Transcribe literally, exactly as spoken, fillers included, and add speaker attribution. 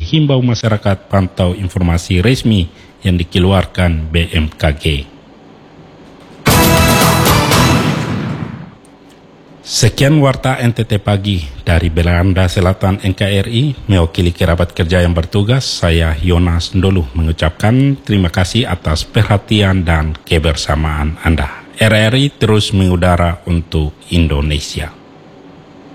Speaker 1: himbau masyarakat pantau informasi resmi yang dikeluarkan B M K G. Sekian warta N T T Pagi dari Belanda Selatan N K R I, mewakili kerabat kerja yang bertugas, saya Yonas Ndolu mengucapkan terima kasih atas perhatian dan kebersamaan Anda. R R I terus mengudara untuk Indonesia.